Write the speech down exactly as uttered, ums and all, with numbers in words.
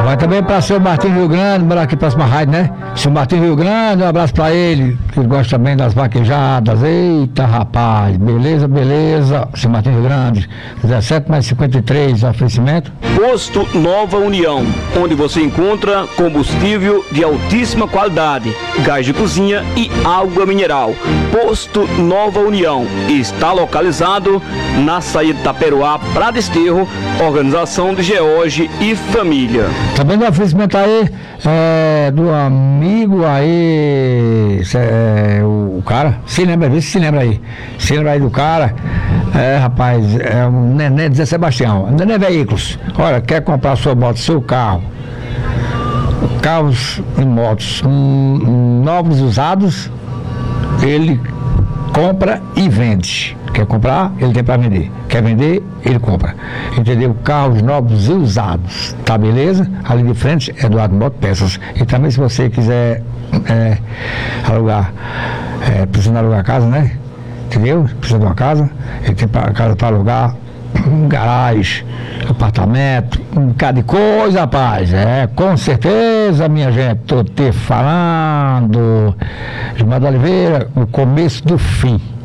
Vai também para o seu Martim Rio Grande, mora aqui próximo à rádio, né? Seu Martim Rio Grande, um abraço para ele, que ele gosta também das vaquejadas. Eita, rapaz, beleza, beleza. Seu Martim Rio Grande, dezessete mais cinquenta e três, oferecimento. Posto Nova União, onde você encontra combustível de altíssima qualidade, gás de cozinha e água mineral. Posto Nova União está localizado na saída de Taperoá para Desterro, organização de George e família. Também do oferecimento aí, é, do amigo aí, é, o, o cara, se lembra, vê se se lembra aí, se lembra aí do cara, é, rapaz, é um Nenê de Zé Sebastião, Nenê Veículos. Olha, quer comprar sua moto, seu carro, carros e motos um, novos, usados, ele compra e vende. Quer comprar, ele tem para vender. Quer vender, ele compra. Entendeu? Carros novos e usados. Tá beleza? Ali de frente, Eduardo Moto Peças. E também se você quiser é, alugar, é, precisa alugar casa, né? Entendeu? Precisa de uma casa, ele tem pra, casa para alugar, garagem, apartamento, um bocado de coisa, rapaz. É, com certeza, minha gente, tô te falando. Gilmar Oliveira, o começo do fim.